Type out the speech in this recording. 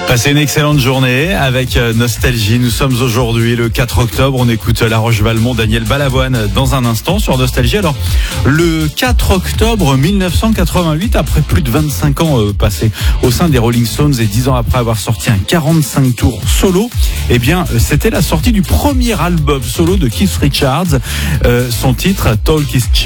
Passez une excellente journée avec Nostalgie. Nous sommes aujourd'hui le 4 octobre. On écoute La Roche-Valmont, Daniel Balavoine dans un instant sur Nostalgie. Alors, le 4 octobre 1988, après plus de 25 ans passés au sein des Rolling Stones et 10 ans après avoir sorti un 45 tours solo, eh bien, c'était la sortie du premier album solo de Keith Richards. Son titre, Talk is Cheap.